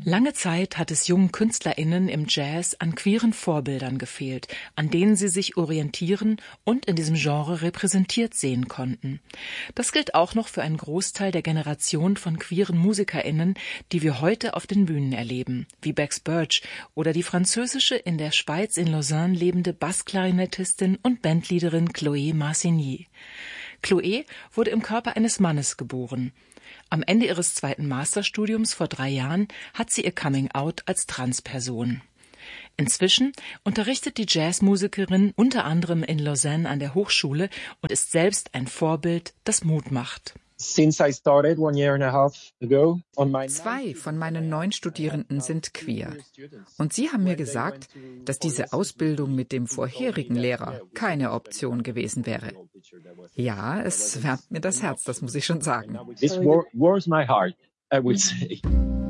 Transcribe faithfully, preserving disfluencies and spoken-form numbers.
Lange Zeit hat es jungen KünstlerInnen im Jazz an queeren Vorbildern gefehlt, an denen sie sich orientieren und in diesem Genre repräsentiert sehen konnten. Das gilt auch noch für einen Großteil der Generation von queeren MusikerInnen, die wir heute auf den Bühnen erleben, wie Bex Birch oder die französische, in der Schweiz in Lausanne lebende Bassklarinettistin und Bandleaderin Chloé Marcigny. Chloé wurde im Körper eines Mannes geboren. Am Ende ihres zweiten Masterstudiums vor drei Jahren hat sie ihr Coming-out als Transperson. Inzwischen unterrichtet die Jazzmusikerin unter anderem in Lausanne an der Hochschule und ist selbst ein Vorbild, das Mut macht. Zwei von meinen neun Studierenden sind queer. Und sie haben mir gesagt, dass diese Ausbildung mit dem vorherigen Lehrer keine Option gewesen wäre. Ja, es wärmt mir das Herz, das muss ich schon sagen. This warms my heart, I would say.